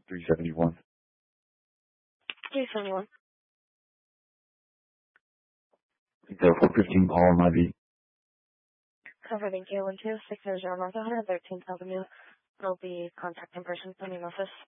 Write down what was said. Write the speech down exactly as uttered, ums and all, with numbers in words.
three seventy-one. three seventy-one. The four fifteen Palm I V. Cover, thank you. one two six zero zero North one hundred thirteenth Avenue. There'll be contact in person from the office.